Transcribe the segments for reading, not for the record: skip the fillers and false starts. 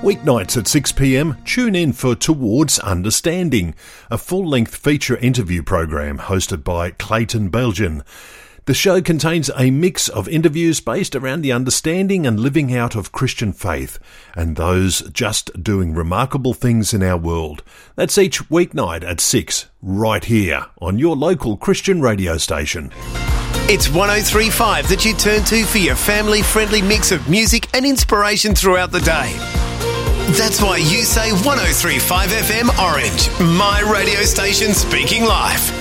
Weeknights at 6pm, tune in for Towards Understanding, a full-length feature interview program hosted by Clayton Belgian. The show contains a mix of interviews based around the understanding and living out of Christian faith, and those just doing remarkable things in our world. That's each weeknight at 6, right here on your local Christian radio station. It's 103.5 that you turn to for your family-friendly mix of music and inspiration throughout the day. That's why you say 103.5 FM Orange, my radio station speaking life.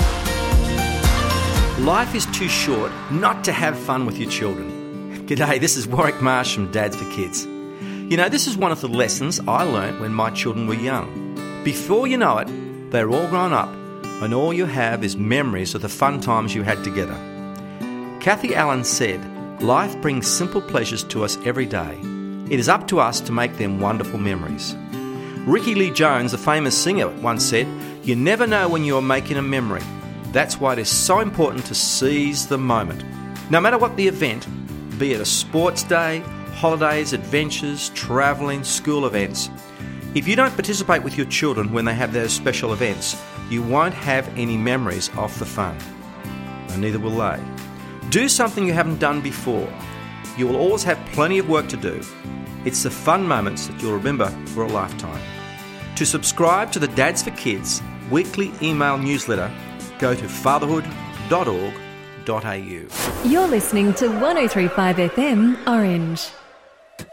Life is too short not to have fun with your children. G'day, this is Warwick Marsh from Dads for Kids. You know, this is one of the lessons I learnt when my children were young. Before you know it, they're all grown up, and all you have is memories of the fun times you had together. Kathy Allen said, "Life brings simple pleasures to us every day. It is up to us to make them wonderful memories." Ricky Lee Jones, the famous singer, once said, "You never know when you are making a memory. That's why it is so important to seize the moment." No matter what the event, be it a sports day, holidays, adventures, travelling, school events, if you don't participate with your children when they have those special events, you won't have any memories of the fun. And neither will they. Do something you haven't done before. You will always have plenty of work to do. It's the fun moments that you'll remember for a lifetime. To subscribe to the Dads for Kids weekly email newsletter, go to fatherhood.org.au. You're listening to 103.5 FM Orange.